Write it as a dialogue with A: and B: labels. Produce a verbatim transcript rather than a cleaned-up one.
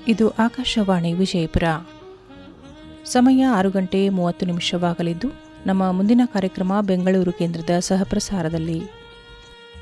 A: ಇದು ಆಕಾಶವಾಣಿ ವಿಜಯಪುರ. ಸಮಯ ಆರು ಗಂಟೆ ಮೂವತ್ತು ನಿಮಿಷವಾಗಲಿದ್ದು, ನಮ್ಮ ಮುಂದಿನ ಕಾರ್ಯಕ್ರಮ ಬೆಂಗಳೂರು ಕೇಂದ್ರದ ಸಹಪ್ರಸಾರದಲ್ಲಿ.